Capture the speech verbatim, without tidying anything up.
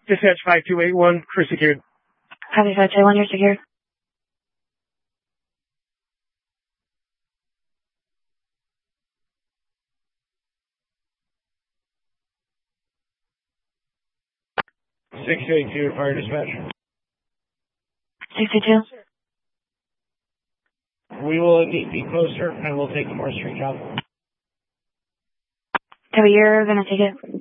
Dispatch five two eight one, crew secured. Copy five two eight one, you're secured. six eight two, fire dispatch. six eight two. We will indeed be closer, and we'll take the Morris Street job. Copy, you're gonna take it.